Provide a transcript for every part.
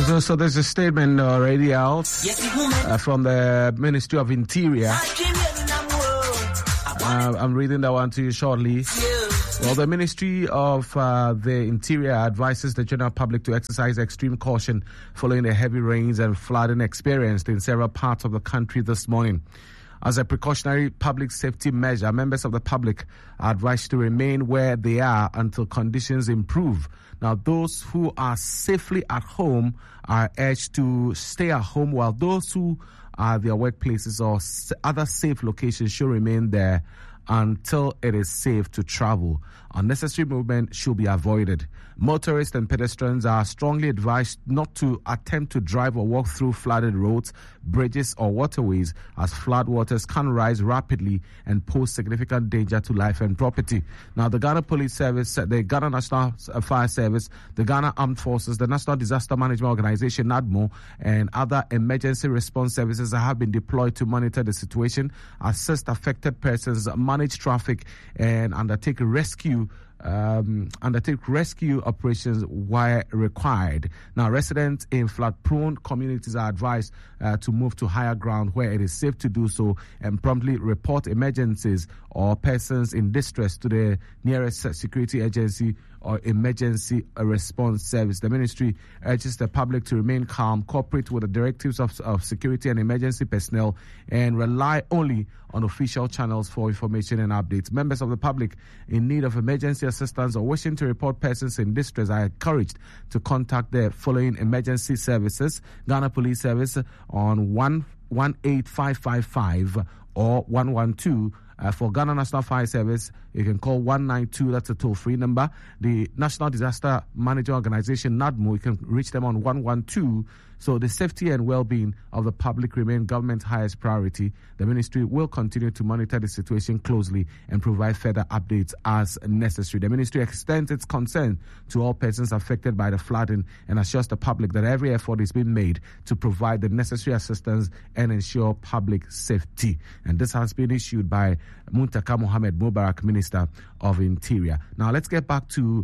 So there's a statement already out from the Ministry of Interior. I'm reading that one to you shortly. Well, the Ministry of the Interior advises the general public to exercise extreme caution following the heavy rains and flooding experienced in several parts of the country this morning. As a precautionary public safety measure, members of the public are advised to remain where they are until conditions improve. Now, those who are safely at home are urged to stay at home, while those who are at their workplaces or other safe locations should remain there until it is safe to travel. Unnecessary movement should be avoided. Motorists and pedestrians are strongly advised not to attempt to drive or walk through flooded roads, bridges, or waterways, as floodwaters can rise rapidly and pose significant danger to life and property. Now, the Ghana Police Service, the Ghana National Fire Service, the Ghana Armed Forces, the National Disaster Management Organization, NADMO, and other emergency response services have been deployed to monitor the situation, assist affected persons, manage traffic, and undertake rescue operations where required. Now, residents in flood-prone communities are advised to move to higher ground where it is safe to do so and promptly report emergencies or persons in distress to the nearest security agency or emergency response service. The ministry urges the public to remain calm, cooperate with the directives of security and emergency personnel, and rely only on official channels for information and updates. Members of the public in need of emergency assistance or wishing to report persons in distress are encouraged to contact the following emergency services: Ghana Police Service on 18555 or 112. For Ghana National Fire Service, you can call 192, that's a toll-free number. The National Disaster Management Organization, NADMO, you can reach them on 112. So the safety and well-being of the public remain government's highest priority. The ministry will continue to monitor the situation closely and provide further updates as necessary. The ministry extends its concern to all persons affected by the flooding and assures the public that every effort is being made to provide the necessary assistance and ensure public safety. And this has been issued by Muntaka Mohamed Mubarak, Minister of Interior. Now let's get back to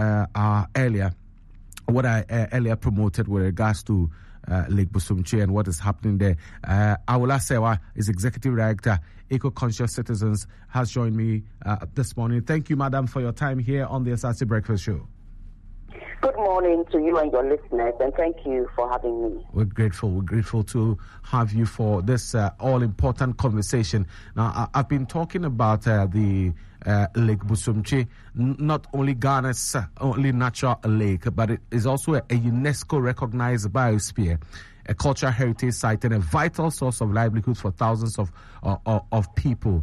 what I earlier promoted with regards to Lake Busumchi and what is happening there. Awula Sewa is Executive Director, Eco-Conscious Citizens, has joined me this morning. Thank you, Madam, for your time here on the Asase Breakfast Show. Good morning to you and your listeners, and thank you for having me. We're grateful to have you for this all-important conversation. Now, I've been talking about the Lake Busumchi, not only Ghana's only natural lake, but it is also a UNESCO-recognized biosphere, a cultural heritage site, and a vital source of livelihood for thousands of people.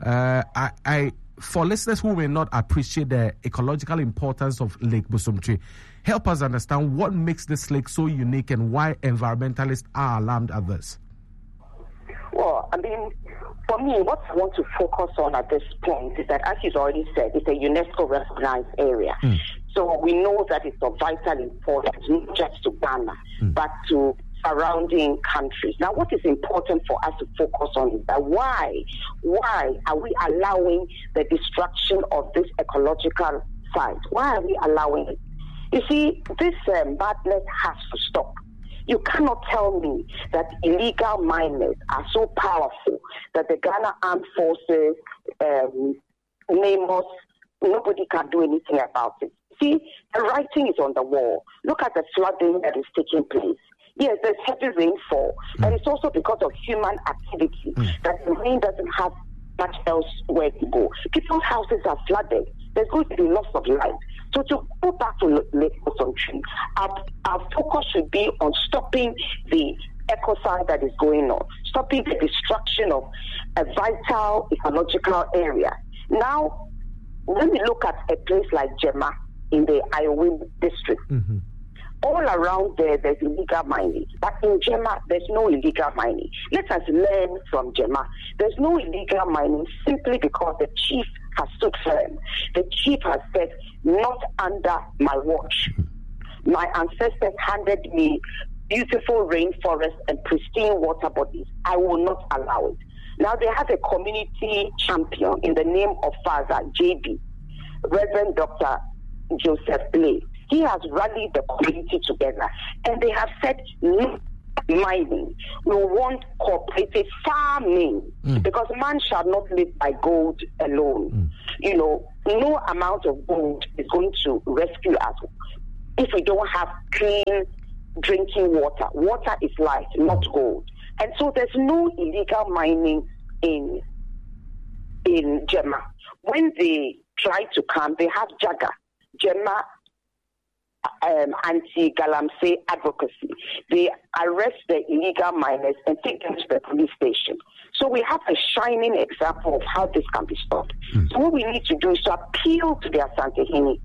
For listeners who may not appreciate the ecological importance of Lake Busumchi, help us understand what makes this lake so unique and why environmentalists are alarmed at this. Well, I mean, for me, what I want to focus on at this point is that, as you've already said, it's a UNESCO-recognized area. So we know that it's of vital importance, not just to Ghana, but to surrounding countries. Now, what is important for us to focus on is that why are we allowing the destruction of this ecological site? Why are we allowing it? You see, this madness has to stop. You cannot tell me that illegal miners are so powerful that the Ghana Armed Forces, NAMOS, nobody can do anything about it. See, the writing is on the wall. Look at the flooding that is taking place. Yes, there's heavy rainfall, but it's also because of human activity that the rain doesn't have much else where to go. People's houses are flooded. There's going to be loss of life. So to go back to Lake Busumchi, our focus should be on stopping the ecocide that is going on, stopping the destruction of a vital ecological area. Now, when we look at a place like Jema in the Iowa district, all around there's illegal mining. But in Jema, there's no illegal mining. Let us learn from Jema. There's no illegal mining simply because the chief has stood firm. The chief has said, not under my watch. My ancestors handed me beautiful rainforests and pristine water bodies. I will not allow it. Now they have a community champion in the name of Father JB, Reverend Dr. Joseph Blay. He has rallied the community together, and they have said no mining. We want cooperative farming because man shall not live by gold alone. You know, no amount of gold is going to rescue us if we don't have clean drinking water. Water is life, not gold. And so there's no illegal mining in Gemma. When they try to come, they have Gemma anti-Galamsey advocacy. They arrest the illegal miners and take them to the police station. So we have a shining example of how this can be stopped. So what we need to do is to appeal to the Asantehene.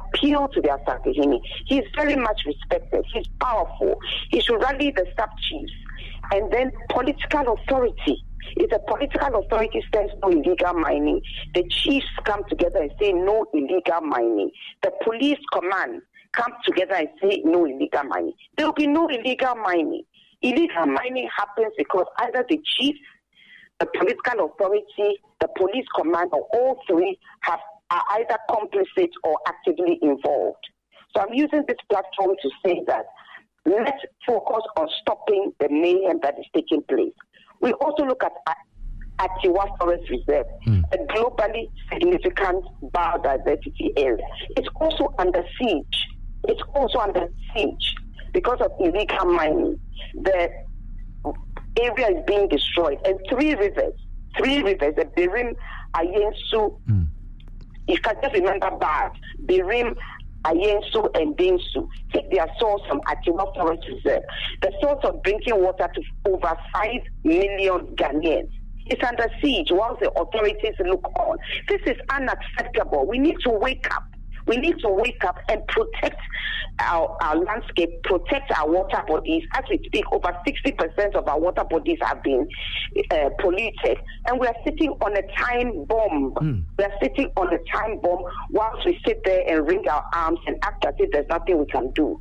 He's very much respected. He's powerful. He should rally the sub-chiefs. And then political authority. If the political authority says no illegal mining, the chiefs come together and say no illegal mining. The police command come together and say no illegal mining. There will be no illegal mining. Illegal mining happens because either the chief, the political authority, the police command, or all three are either complicit or actively involved. So I'm using this platform to say that let's focus on stopping the mayhem that is taking place. We also look at Atiwa Forest Reserve, a globally significant biodiversity area. It's also under siege. Because of illegal mining. The area is being destroyed. And three rivers, the Birim, Ayensu, you can just remember that, Birim, Ayensu, and Dinsu take their source from Atiwa Forest Reserve. The source of drinking water to over 5 million Ghanaians. It's under siege while the authorities look on. This is unacceptable. We need to wake up. And protect our landscape, protect our water bodies. As we speak, over 60% of our water bodies have been polluted. And we are sitting on a time bomb. Whilst we sit there and wring our arms and act as if there's nothing we can do.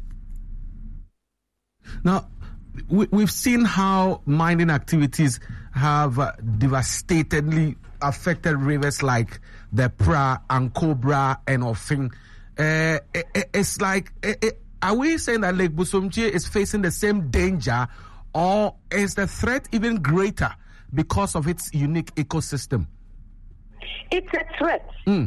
Now, we've seen how mining activities have devastatingly affected rivers like the Pra and Cobra and Ofin. It's like, are we saying that Lake Busumchi is facing the same danger, or is the threat even greater because of its unique ecosystem? It's a threat.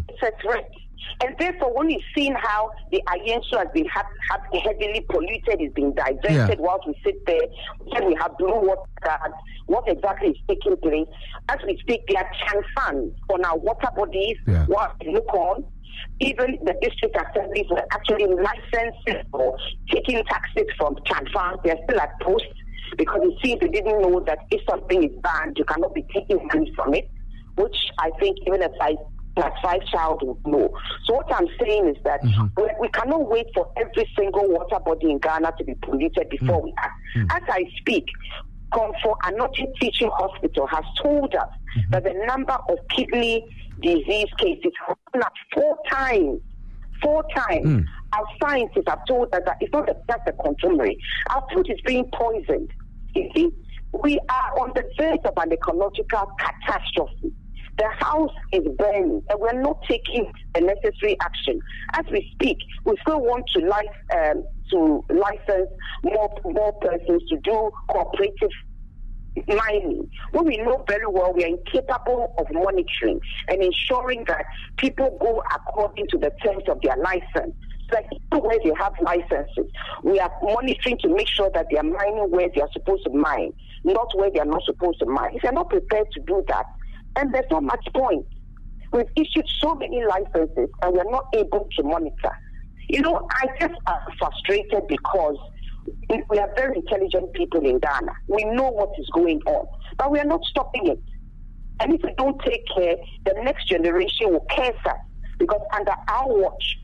And therefore, when you've seen how the Ayensu has been heavily polluted, is being diverted whilst we sit there, then we have blue water, what exactly is taking place? As we speak, there are Chanfan on our water bodies, whilst we look on. Even the district assemblies were actually licensing or taking taxes from Chanfan. They're still at post because it seems they didn't know that if something is banned, you cannot be taking money from it, which I think even a Class 5 child would know. So what I'm saying is that we cannot wait for every single water body in Ghana to be polluted before we act. As I speak, Comfort Anochi Teaching Hospital has told us that the number of kidney disease cases has gone up 4 times. 4 times. Our scientists have told us that it's not just the consumery. Our food is being poisoned. You see, we are on the verge of an ecological catastrophe. The house is burning, and we're not taking the necessary action. As we speak, we still want to license more persons to do cooperative mining. When we know very well we are incapable of monitoring and ensuring that people go according to the terms of their license. So like where they have licenses, we are monitoring to make sure that they are mining where they are supposed to mine, not where they are not supposed to mine. If they are not prepared to do that, and there's not much point. We've issued so many licenses and we're not able to monitor. You know, I just am frustrated because we are very intelligent people in Ghana. We know what is going on, but we are not stopping it. And if we don't take care, the next generation will curse us because under our watch,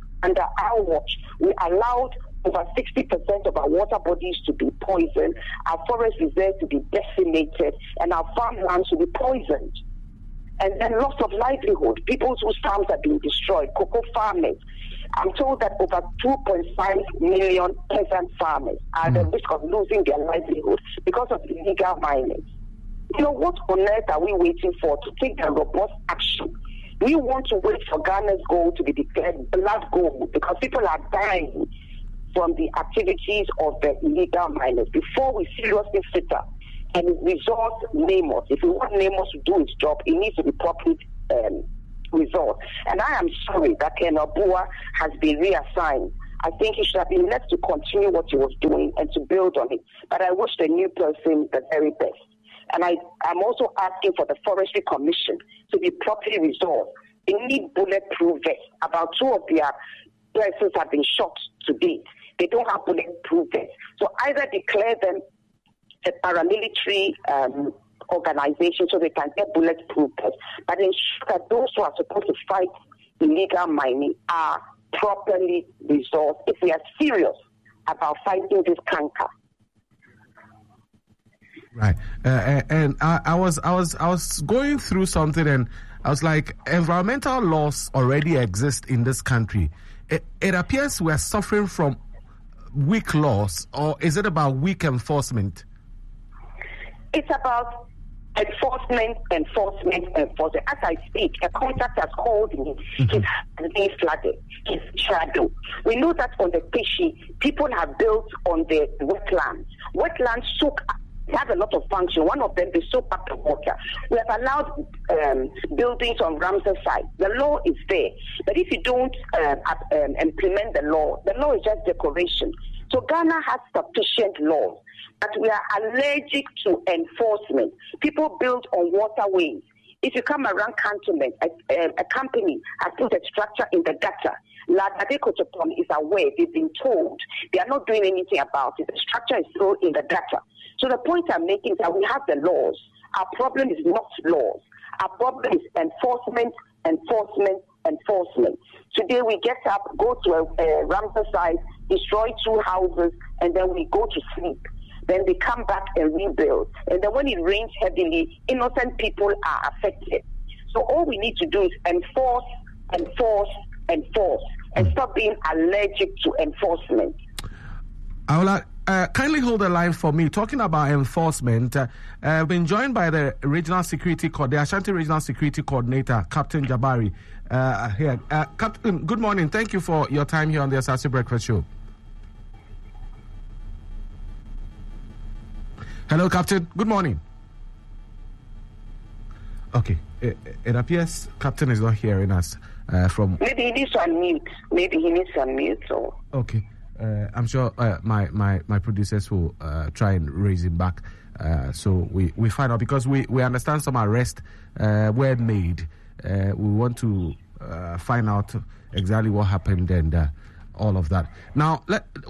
we allowed over 60% of our water bodies to be poisoned, our forest reserves to be decimated, and our farmlands to be poisoned. And then loss of livelihood. People whose farms are being destroyed, cocoa farmers. I'm told that over 2.5 million peasant farmers are at the risk of losing their livelihood because of illegal mining. You know, what on earth are we waiting for to take the robust action We want to wait for Ghana's gold to be declared blood gold because people are dying from the activities of the illegal miners before we seriously sit up and resolve NAMOS. If we want NAMOS to do its job, it needs to be properly resolved. And I am sorry that Ken Abua has been reassigned. I think he should have been left to continue what he was doing and to build on it. But I wish the new person the very best. And I'm also asking for the Forestry Commission to be properly resolved. They need bulletproof vests. About 2 of their persons have been shot to date. They don't have bulletproof vests. So either declare them a paramilitary organization so they can get bulletproof vests, but ensure that those who are supposed to fight illegal mining are properly resolved if we are serious about fighting this canker. Right, and I was going through something, and I was like, environmental laws already exist in this country. It appears we are suffering from weak laws, or is it about weak enforcement? It's about enforcement. As I speak, a contact has called me. His being flooded. His shadow. We know that on the Pishi, people have built on the wetlands. Wetlands soak up. They have a lot of function. One of them, they soak up the water. We have allowed buildings on Ramsar side. The law is there. But if you don't implement the law is just decoration. So Ghana has sufficient laws, but we are allergic to enforcement. People build on waterways. If you come around Cantonment, a company has put a structure in the gutter. Ladade Kotopon is aware. They've been told. They are not doing anything about it. The structure is still in the gutter. So the point I'm making is that we have the laws. Our problem is not laws. Our problem is enforcement. Today we get up, go to a Ramsar site, destroy 2 houses, and then we go to sleep. Then they come back and rebuild. And then when it rains heavily, innocent people are affected. So all we need to do is enforce, and stop being allergic to enforcement. Aula, kindly hold the line for me. Talking about enforcement, I've been joined by the the Ashanti Regional Security Coordinator, Captain Jabari, here. Captain, good morning. Thank you for your time here on the Asase Breakfast Show. Hello, Captain. Good morning. Okay, it appears Captain is not hearing us. Maybe he needs to unmute. Or... Okay. I'm sure my producers will try and raise him back so we find out, because we understand some arrests were made. We want to find out exactly what happened and all of that. Now,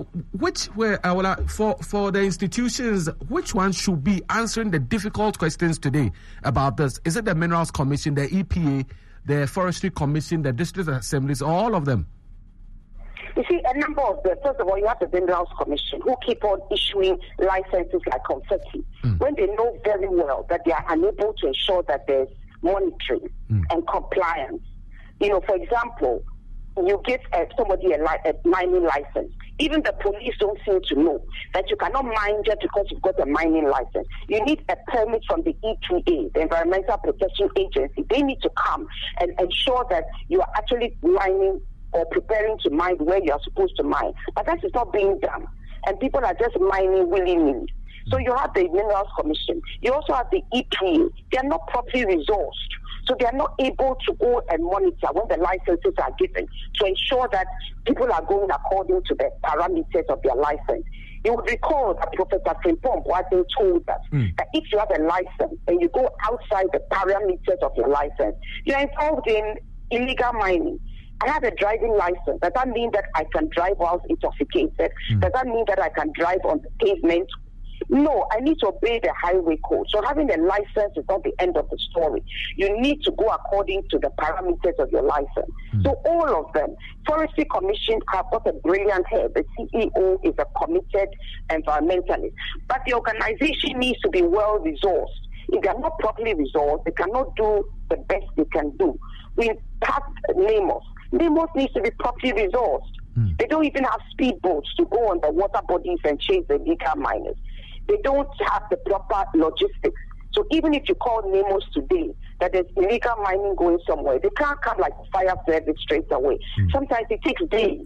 for the institutions, which one should be answering the difficult questions today about this? Is it the Minerals Commission, the EPA, the Forestry Commission, the District Assemblies, all of them? You see, a number of them. First of all, you have the Minerals Commission, who keep on issuing licenses like confetti, when they know very well that they are unable to ensure that there's monitoring and compliance. You know, for example, you give somebody a mining license. Even the police don't seem to know that you cannot mine just because you've got a mining license. You need a permit from the EPA, the Environmental Protection Agency. They need to come and ensure that you are actually mining or preparing to mine where you are supposed to mine. But that is not being done. And people are just mining willy-nilly. So you have the Minerals Commission. You also have the EPA. They are not properly resourced. So they are not able to go and monitor when the licenses are given to ensure that people are going according to the parameters of their license. You would recall that Professor Frimpong Boateng told us that if you have a license and you go outside the parameters of your license, you are involved in illegal mining. I have a driving license. Does that mean that I can drive whilst intoxicated? Does that mean that I can drive on the pavement? No, I need to obey the highway code. So having a license is not the end of the story. You need to go according to the parameters of your license. So all of them, Forestry Commission have got a brilliant head. The CEO is a committed environmentalist. But the organization needs to be well resourced. If they are not properly resourced, they cannot do the best they can do. We have NAMOS. NAMOS needs to be properly resourced. They don't even have speedboats to go on the water bodies and chase the illegal miners. They don't have the proper logistics. So even if you call NAMOS today that there's illegal mining going somewhere, they can't come like fire service straight away. Sometimes it takes days.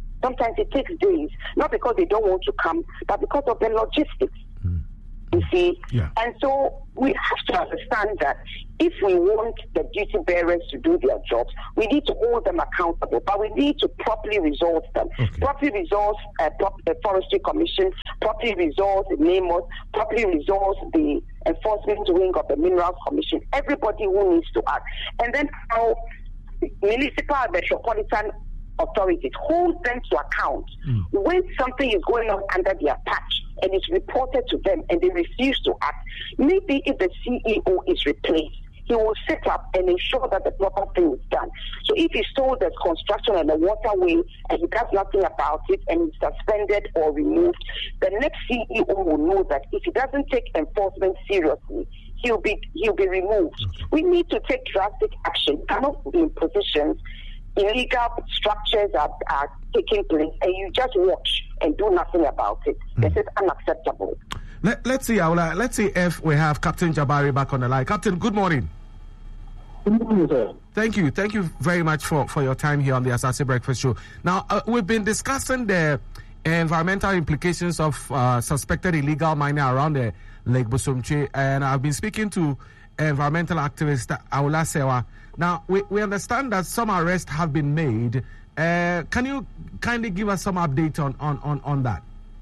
Not because they don't want to come, but because of the logistics. You see? Yeah. And so we have to understand that if we want the duty bearers to do their jobs, we need to hold them accountable, but we need to properly resolve them. Properly resolve the Forestry Commission, properly resolve the NAMOS, properly resolve the Enforcement Wing of the Minerals Commission, everybody who needs to act. And then our municipal and metropolitan authorities hold them to account when something is going on under their patch and it's reported to them and they refuse to act. Maybe if the CEO is replaced, he will sit up and ensure that the proper thing is done. So if he's told there's construction on the waterway and he does nothing about it and he's suspended or removed, the next CEO will know that if he doesn't take enforcement seriously, he'll be removed. We need to take drastic action. Cannot be in positions illegal structures are taking place and you just watch and do nothing about it. This is unacceptable. Let's see if we have Captain Jabari back on the line. Captain, good morning. Good morning, sir. Thank you very much for your time here on the Asase Breakfast Show. Now, we've been discussing the environmental implications of suspected illegal mining around the Lake Bosomtwe, and I've been speaking to environmental activist Aula Sewa. Now, we understand that some arrests have been made. Can you kindly give us some update on that?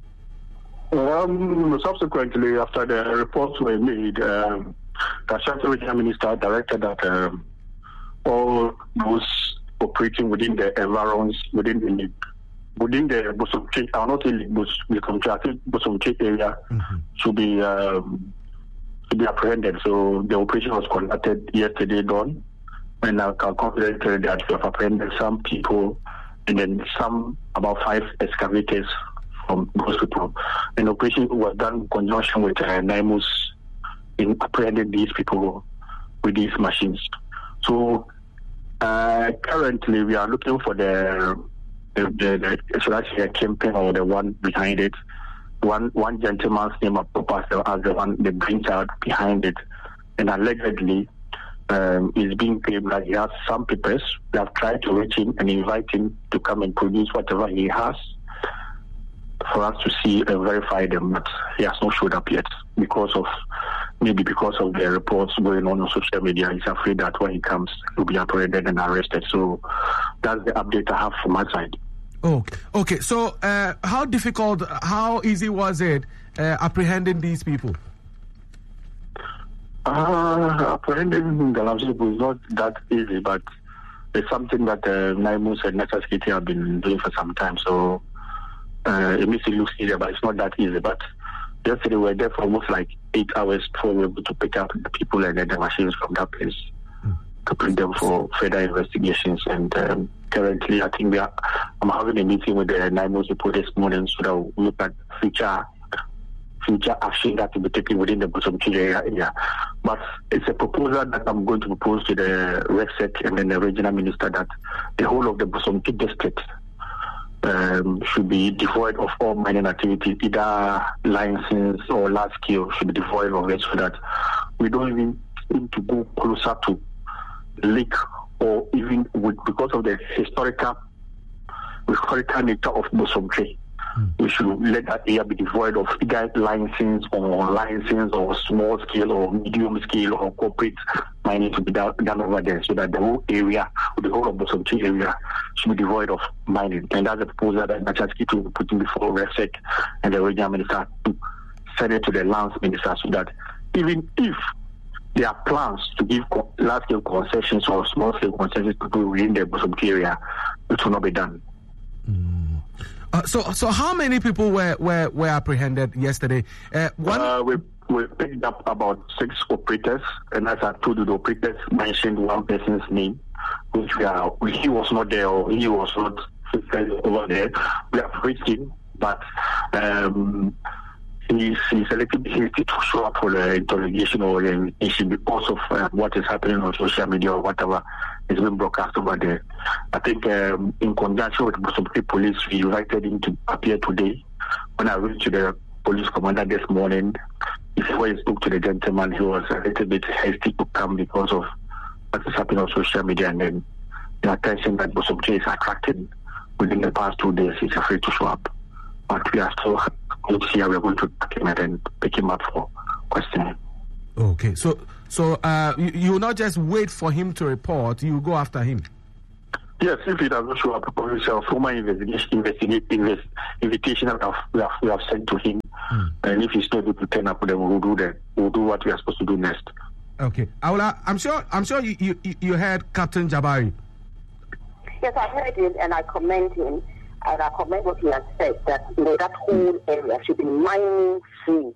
Subsequently, after the reports were made, the Ashanti Regional Minister directed that all those operating within the environs, within the Bosomtwe, not only Bosomtwe area, should be apprehended. So the operation was conducted yesterday dawn, and I'm confident that we have apprehended some people, and then about 5 excavators from those people. An operation was done in conjunction with NAMOS in apprehending these people with these machines. So currently we are looking for the campaign or the one behind it. One gentleman's name of proposal as the brainchild behind it, and allegedly is being claimed that he has some papers. They have tried to reach him and invite him to come and produce whatever he has for us to see and verify them, but he has not showed up yet because of the reports going on social media. He's afraid that when he comes, he'll be apprehended and arrested. So that's the update I have from my side. Oh, okay. So how easy was it apprehending these people? Apprehending the last people is not that easy, but it's something that NAMOS and NSSKT have been doing for some time. So it makes it look easier, but it's not that easy. But yesterday we were there for almost like 8 hours before we were able to pick up the people and then the machines from that place to bring them for further investigations. And currently, I think I'm having a meeting with the NAMOS people this morning so that we'll look at future action that will be taken within the Bosomtwe area. But it's a proposal that I'm going to propose to the RECSEC and then the regional minister that the whole of the Bosomtwe district should be devoid of all mining activity, either license or large scale should be devoid of it, so that we don't even need to go closer to lake, or even because of the historical nature of Bosomtwe. We should let that area be devoid of either license or small scale or medium scale or corporate mining to be done over there, so that the whole area, the whole of the Bosomtwe area, should be devoid of mining. And that's a proposal that Nachasky to put in before RECSEC and the regional minister to send it to the lands minister, so that even if there are plans to give large scale concessions or small scale concessions to people within the Bosomtwe area, it will not be done. So how many people were apprehended yesterday? We picked up about 6 operators, and as I told you, the operators mentioned one person's name, which he was not there, or he was not over there. We have reached him, but he's a little bit hasty to show up for the interrogation or the invitation because of what is happening on social media or whatever is being broadcast over there. I think in conjunction with Bosomtwe police, we invited him to appear today. When I reached the police commander this morning, when he spoke to the gentleman, he was a little bit hasty to come because of what is happening on social media, and then the attention that Bosom J is attracting within the past 2 days. He's afraid to show up. But we are still going to see how we're going to track him and then pick him up for questioning. Okay, so you will not just wait for him to report, you go after him? Yes, if he doesn't show up, we shall formal invitation that we have sent to him. And if he's not able to turn up, then we'll do what we are supposed to do next. Okay, Aula, I'm sure you heard Captain Jabari. Yes, I heard him, and I commend him, and I commend what he has said, that that whole area should be mining free.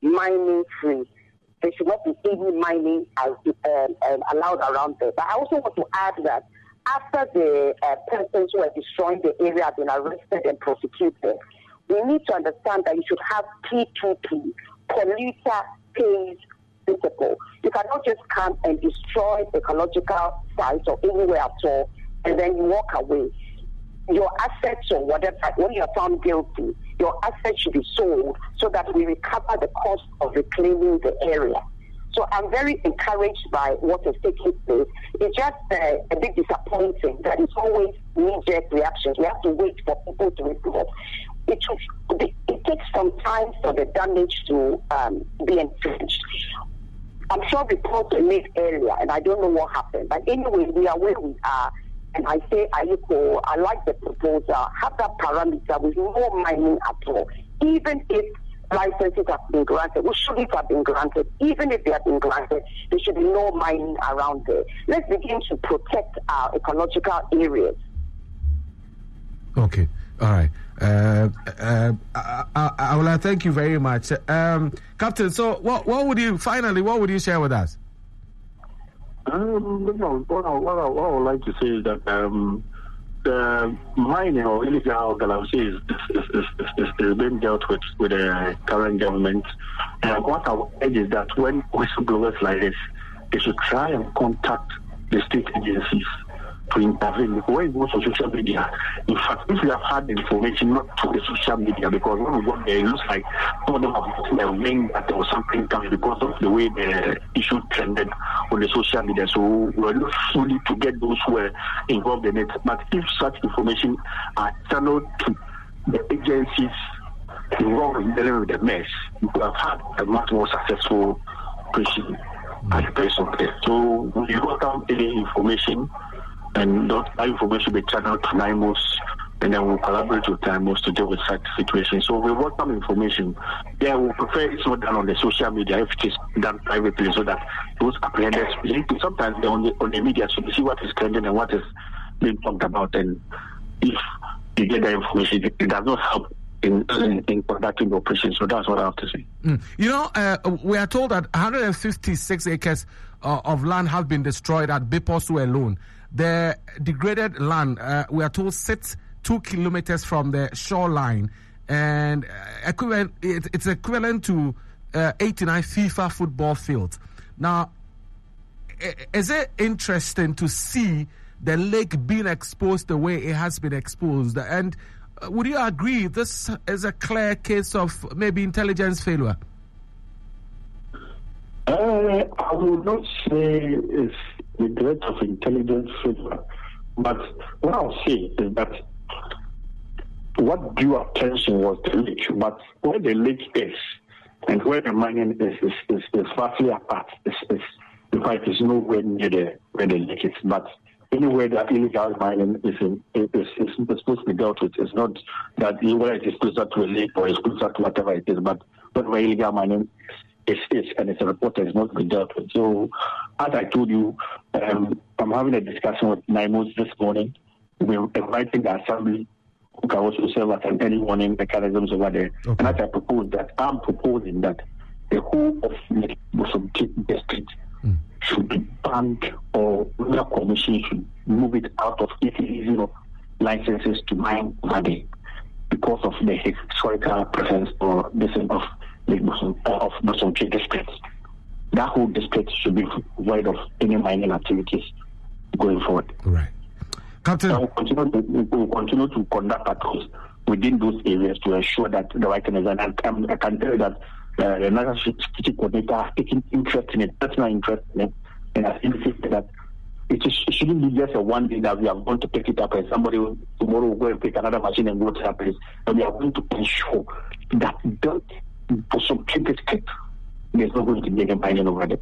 There should not be any mining allowed around there. But I also want to add that after the persons who are destroying the area have been arrested and prosecuted, we need to understand that you should have P2P, polluter pays principle. You cannot just come and destroy ecological sites or anywhere at all, and then you walk away. Your assets or whatever, when you are found guilty, your assets should be sold so that we recover the cost of reclaiming the area. So I'm very encouraged by what is taking place. It's just a bit disappointing that it's always knee-jerk reactions. We have to wait for people to report. It takes some time for the damage to be infringed. I'm sure reports were made earlier, and I don't know what happened. But anyway, we are where we are. And I say, Ayuko, I like the proposal. Have that parameter with no mining at all. Even if licenses have been granted, which shouldn't have been granted, even if they have been granted, there should be no mining around there. Let's begin to protect our ecological areas. Okay, all right. I will thank you very much. Captain, so what would you share with us? What I would like to say is that the mining or illegal galamsey is being dealt with the current government. And what I would urge is that when whistleblowers like this, they should try and contact the state agencies to intervene. Because when it goes to social media, in fact, if we have had information not to the social media, because when we got there, it looks like some of them have gotten a ring that there was something coming because of the way the issue trended on the social media. So we're not fully to get those who were involved in it. But if such information are channeled to the agencies involved in dealing with the mess, we have had a much more successful operation at the place of it. So we welcome any information, and that information will be channeled to NIMOS, and then we'll collaborate with NIMOS to deal with such situations. So we welcome information. Yeah, we prefer it's not done on the social media if it is done privately, so that those apprehenders, sometimes they're on the media, so you see what is trending and what is being talked about. And if you get the information, it does not help in conducting the operation. So that's what I have to say. We are told that 156 acres of land have been destroyed at Biposu alone. The degraded land, we are told, sits 2 kilometers from the shoreline, and it's equivalent to 89 FIFA football fields. Now, is it interesting to see the lake being exposed the way it has been exposed? And would you agree this is a clear case of maybe intelligence failure? I would not say it's the threat of intelligence failure, but what I'll say is that what drew attention was the lake, but where the lake is and where the mining is vastly apart. In fact, it's nowhere near where the lake is, but anywhere that illegal mining is supposed to be dealt with. It's not that whether it is closer to a lake or it's closer to whatever it is, but where illegal mining is and it's a report that is not being dealt with. So, as I told you, I'm having a discussion with NIMOS this morning. We're inviting the assembly, who can also serve as an early warning mechanisms over there. Okay. And as I'm proposing that the whole of the Bosom district should be banned, or the commission should move it out of illegal licenses to mine money because of the historical presence or this of Bosom district. That whole district should be void of any mining activities going forward. Right. Captain, we'll continue to conduct patrols within those areas to ensure that the right thing is done. And I can tell you that the National Security Coordinator has taken interest in it, personal interest in it, and has indicated that it shouldn't be just a one day that we are going to pick it up and somebody tomorrow will go and pick another machine and go to that place. And we are going to ensure that for some district, there's not going to be any mining over there.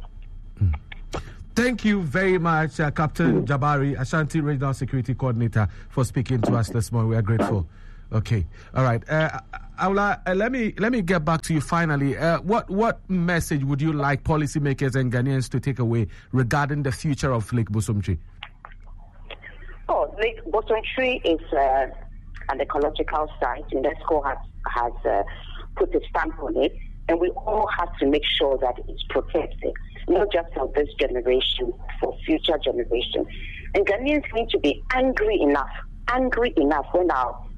Thank you very much, Captain Jabari, Ashanti Regional Security Coordinator, for speaking to us this morning. We are grateful. Okay, all right. Aula, let me get back to you finally. What message would you like policymakers and Ghanaians to take away regarding the future of Lake Bosomtwi? Oh, Lake Bosomtwi is an ecological site. UNESCO has put a stamp on it, and we all have to make sure that it's protected, not just for this generation, for future generations. And Ghanaians need to be angry enough when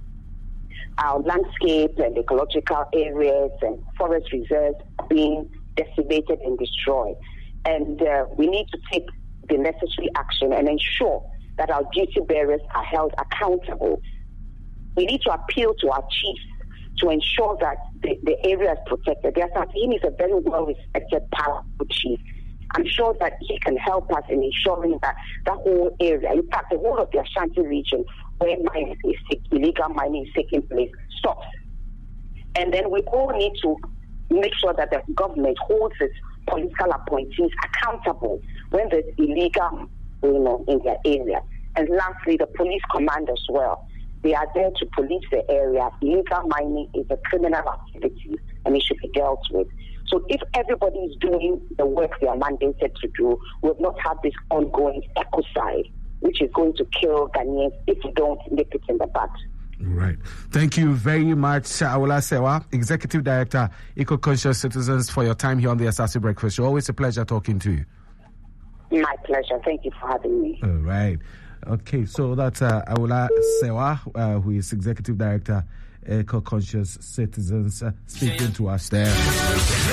our landscape and ecological areas and forest reserves are being decimated and destroyed. And we need to take the necessary action and ensure that our duty bearers are held accountable. We need to appeal to our chiefs to ensure that the area is protected. The Asantehene is a very well-respected, powerful chief. I'm sure that he can help us in ensuring that the whole area, in fact, the whole of the Ashanti region, where illegal mining is taking place, stops. And then we all need to make sure that the government holds its political appointees accountable when there's illegal, in their area. And lastly, the police command as well. They are there to police the area. Illegal mining is a criminal activity, and it should be dealt with. So if everybody is doing the work they are mandated to do, we'll not have this ongoing ecocide, which is going to kill Ghanaians if we don't nip it in the bud. Right. Thank you very much, Aula Sewa, Executive Director, Eco-Conscious Citizens, for your time here on the Asase Breakfast Show. Always a pleasure talking to you. My pleasure. Thank you for having me. All right. Okay, so that's Aula Sewa, who is Executive Director, Eco-Conscious Citizens, speaking to us there.